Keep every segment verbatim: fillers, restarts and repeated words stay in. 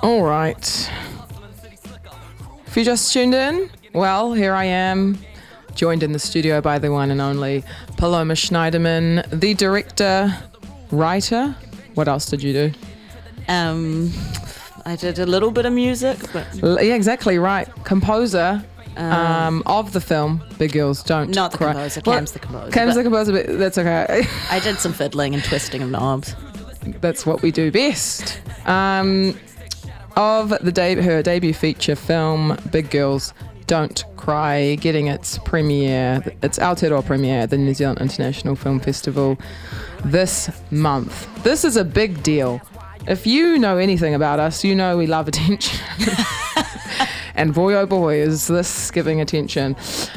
All right. If you just tuned in, well, here I am, joined in the studio by the one and only Paloma Schneiderman, the director, writer. What else did you do? Um, I did a little bit of music, but L- yeah, exactly right. Composer um, um, of the film Big Girls Don't not the Cry. composer. Well, Cam's the composer. Cam's the composer, but that's okay. I did some fiddling and twisting of knobs. That's what we do best. Um, of the de- her debut feature film, Big Girls Don't Cry, getting its premiere, its Aotearoa premiere at the New Zealand International Film Festival this month. This is a big deal. If you know anything about us, you know we love attention. And boy, oh boy, is this giving attention.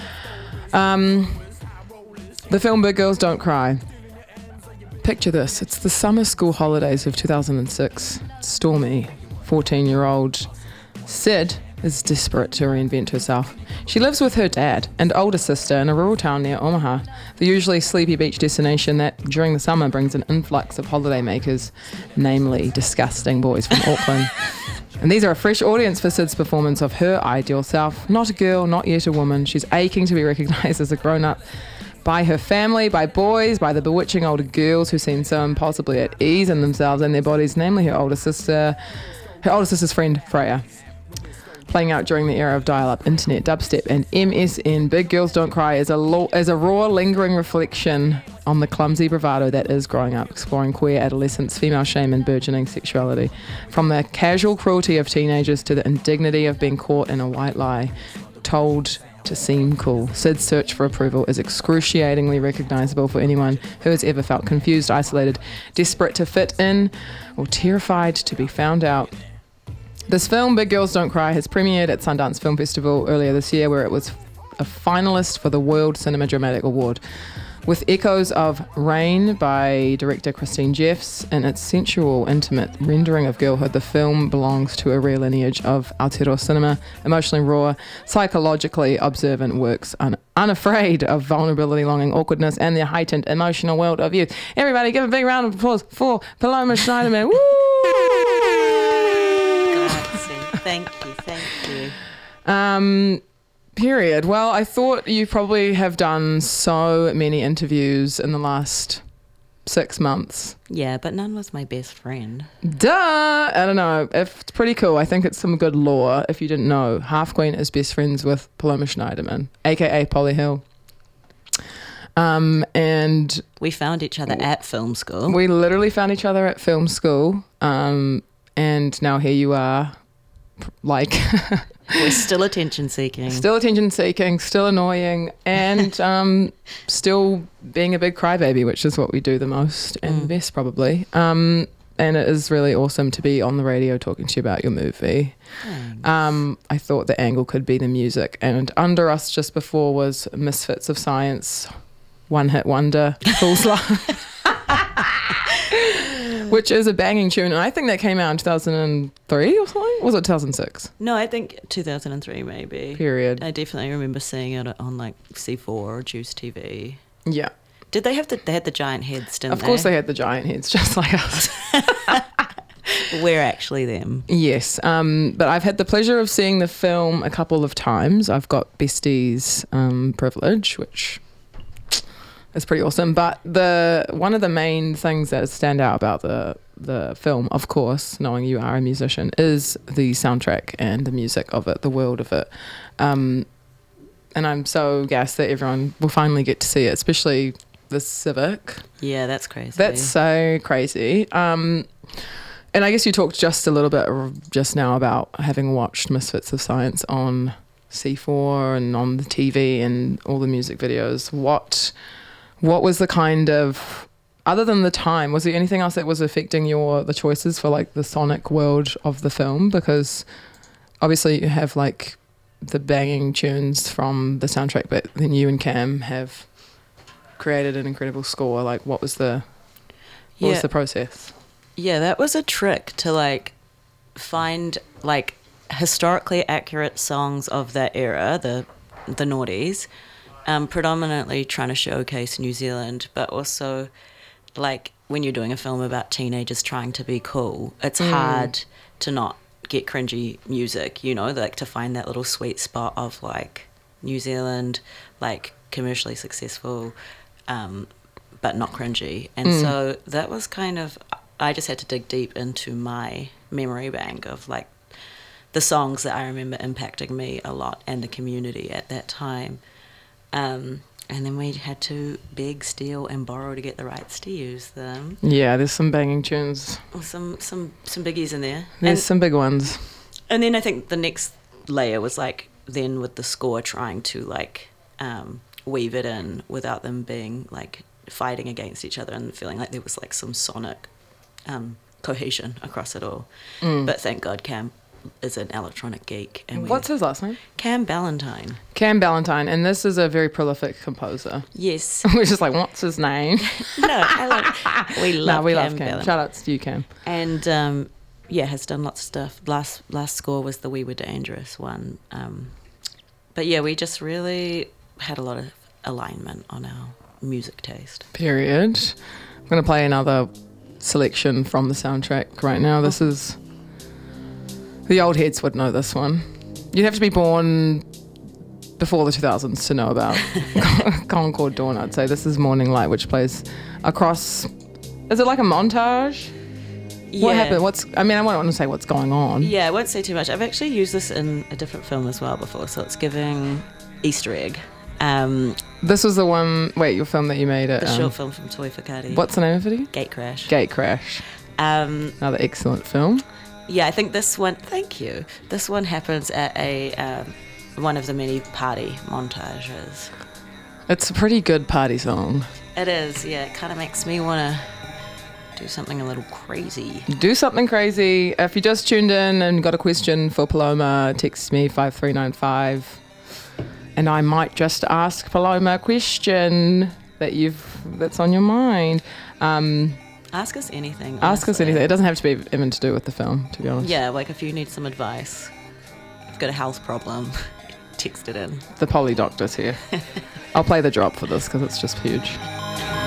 Um, the film Big Girls Don't Cry. Picture this. It's the summer school holidays of two thousand six. Stormy, fourteen-year-old Sid is desperate to reinvent herself. She lives with her dad and older sister in a rural town near Omaha, the usually sleepy beach destination that during the summer brings an influx of holidaymakers, namely disgusting boys from Auckland. And these are a fresh audience for Sid's performance of her ideal self. Not a girl, not yet a woman. She's aching to be recognised as a grown-up by her family, by boys, by the bewitching older girls who seem so impossibly at ease in themselves and their bodies, namely her older sister, her older sister's friend, Freya. Playing out during the era of dial-up, internet, dubstep, and M S N, Big Girls Don't Cry is a, lo- is a raw, lingering reflection on the clumsy bravado that is growing up, exploring queer adolescence, female shame, and burgeoning sexuality. From the casual cruelty of teenagers to the indignity of being caught in a white lie, told to seem cool. Sid's search for approval is excruciatingly recognisable for anyone who has ever felt confused, isolated, desperate to fit in, or terrified to be found out. This film, Big Girls Don't Cry, has premiered at Sundance Film Festival earlier this year, where it was a finalist for the World Cinema Dramatic Award. With echoes of Rain by director Christine Jeffs and its sensual, intimate rendering of girlhood, the film belongs to a rare lineage of Aotearoa cinema, emotionally raw, psychologically observant works, un- unafraid of vulnerability, longing, awkwardness, and the heightened emotional world of youth. Everybody give a big round of applause for Paloma Schneiderman. Woo! Thank you, thank you. Um, period. Well, I thought you probably have done so many interviews in the last six months. Yeah, but none was my best friend. Duh! I don't know. If it's pretty cool. I think it's some good lore. If you didn't know, Half Queen is best friends with Paloma Schneiderman, aka Polly Hill. Um, and we found each other at film school. We literally found each other at film school. Um, and now here you are. Like we're still attention seeking still attention seeking still annoying and um still being a big crybaby, which is what we do the most and mm. best probably. Um and it is really awesome to be on the radio talking to you about your movie. Thanks. um I thought the angle could be the music, and under us just before was Misfits of Science, One Hit Wonder, Fool's Life. Which is a banging tune, and I think that came out in two thousand three or something. Was it two thousand six? No, I think two thousand three maybe. Period. I definitely remember seeing it on like C four or Juice T V. Yeah. Did they have the? They had the giant heads, didn't they? Of they? course, they had the giant heads, just like us. We're actually them. Yes, um, but I've had the pleasure of seeing the film a couple of times. I've got besties um, privilege, which. It's pretty awesome. But the one of the main things that stand out about the the film, of course, knowing you are a musician, is the soundtrack and the music of it, the world of it. Um, and I'm so gassed that everyone will finally get to see it, especially the Civic. Yeah, that's crazy. That's so crazy. Um, and I guess you talked just a little bit just now about having watched Misfits of Science on C four and on the T V and all the music videos. What... What was the kind of, other than the time, was there anything else that was affecting your the choices for like the sonic world of the film? Because obviously you have like the banging tunes from the soundtrack, but then you and Cam have created an incredible score. Like, what was the what yeah. was the process? Yeah, that was a trick to like find like historically accurate songs of that era, the the noughties. Um, predominantly trying to showcase New Zealand, but also like when you're doing a film about teenagers trying to be cool, it's mm. hard to not get cringy music, you know, like to find that little sweet spot of like New Zealand, like commercially successful, um, but not cringy. And Mm. so that was kind of, I just had to dig deep into my memory bank of like the songs that I remember impacting me a lot and the community at that time. Um, and then we had to beg, steal, and borrow to get the rights to use them. Yeah, there's some banging tunes. Some some some biggies in there. There's And, some big ones. and then I think the next layer was like then with the score trying to like um, weave it in without them being like fighting against each other and feeling like there was like some sonic um, cohesion across it all. Mm. But thank God Cam is an electronic geek. And we, What's his last name? Cam Ballantyne. Cam Ballantyne, and this is a very prolific composer. Yes. We're just like, what's his name? no, I love, we love no, we Cam love Cam. Ballantyne. Shout outs to you, Cam. And um, yeah, has done lots of stuff. Last last score was the We Were Dangerous one. Um, but yeah, we just really had a lot of alignment on our music taste. Period. I'm going to play another selection from the soundtrack right now. This is... The old heads would know this one. You'd have to be born before the two thousands to know about Concord Dawn, I'd say. This is Morning Light, which plays across... Is it like a montage? Yeah. What happened? What's? I mean, I don't want to say what's going on. Yeah, I won't say too much. I've actually used this in a different film as well before, so it's giving Easter egg. Um, This was the one... Wait, your film that you made it. the um, short film from Toi Whakaari. What's the name of it? Gate Crash. Gate Crash. Um, Another excellent film. yeah, I think this one... Thank you. This one happens at a um, one of the many party montages. It's a pretty good party song. It is, yeah. It kind of makes me want to do something a little crazy. Do something crazy. If you just tuned in and got a question for Paloma, text me five three nine five, and I might just ask Paloma a question that you've that's on your mind. Um, Ask us anything. ask us honestly. anything. It doesn't have to be even to do with the film, to be honest. Yeah, like if you need some advice, if you've got a health problem, text it in. The Polly Doctor's here. I'll play the drop for this because it's just huge.